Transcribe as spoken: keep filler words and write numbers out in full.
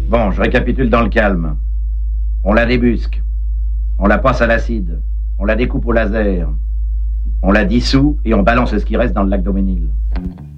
Bon, je récapitule dans le calme. On la débusque. On la passe à l'acide. On la découpe au laser. On la dissout et on balance ce qui reste dans le lac d'Auménil.